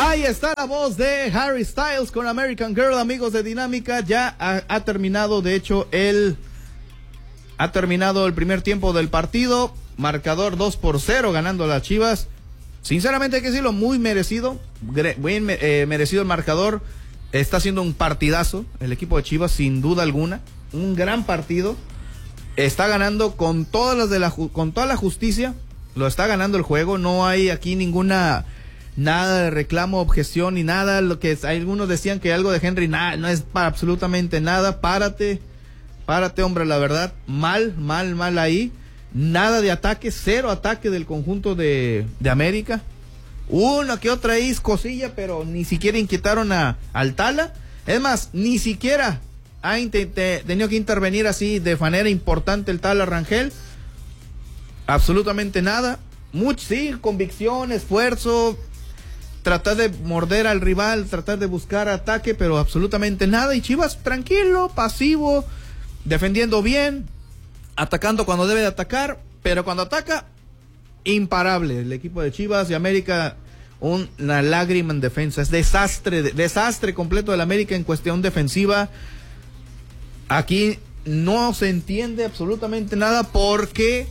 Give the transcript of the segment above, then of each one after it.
Ahí está la voz de Harry Styles con American Girl, amigos de Dinámica. Ya ha terminado, de hecho, ha terminado el primer tiempo del partido. Marcador 2-0 ganando a las Chivas. Sinceramente hay que decirlo, muy merecido. Bien merecido el marcador. Está haciendo un partidazo el equipo de Chivas, sin duda alguna. Un gran partido. Está ganando con toda la justicia. Lo está ganando el juego. No hay aquí nada de reclamo, objeción ni nada. Lo que algunos decían que algo de Henry, nada, no es para absolutamente nada. Párate, hombre, la verdad. Mal ahí. Nada de ataque, cero ataque del conjunto de América. Una que otra cosilla, pero ni siquiera inquietaron al Tala. Es más, ni siquiera ha tenido que intervenir así de manera importante el Tala Rangel. Absolutamente nada. Sí, convicción, esfuerzo, tratar de morder al rival, tratar de buscar ataque, pero absolutamente nada. Y Chivas tranquilo, pasivo, defendiendo bien, atacando cuando debe de atacar, pero cuando ataca, imparable. El equipo de Chivas y América, una lágrima en defensa. Es desastre completo del América en cuestión defensiva. Aquí no se entiende absolutamente nada. ¿Por qué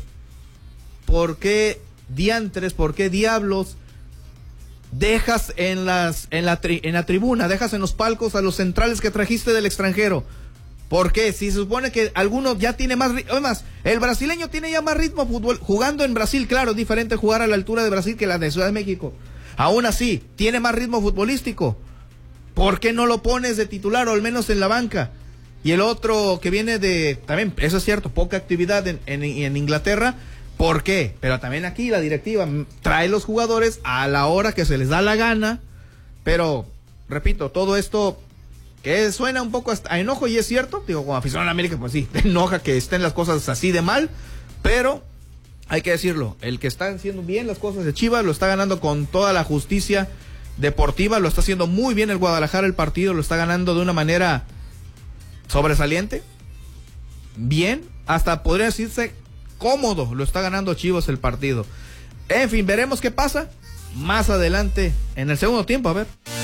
diantres, por qué diablos dejas en la tribuna, dejas en los palcos a los centrales que trajiste del extranjero? ¿Por qué? Si se supone que alguno ya tiene más ritmo. Además, el brasileño tiene ya más ritmo fútbol. Jugando en Brasil, claro, es diferente jugar a la altura de Brasil que la de Ciudad de México. Aún así, tiene más ritmo futbolístico. ¿Por qué no lo pones de titular o al menos en la banca? Y el otro que viene también, eso es cierto, poca actividad en Inglaterra. ¿Por qué? Pero también aquí la directiva trae los jugadores a la hora que se les da la gana. Pero, repito, todo esto que suena un poco hasta a enojo, y es cierto, digo, como aficionado a la América, pues sí, te enoja que estén las cosas así de mal, pero hay que decirlo, el que está haciendo bien las cosas de Chivas, lo está ganando con toda la justicia deportiva, lo está haciendo muy bien el Guadalajara el partido, lo está ganando de una manera sobresaliente, bien, hasta podría decirse cómodo, lo está ganando Chivas el partido. En fin, veremos qué pasa más adelante en el segundo tiempo, a ver.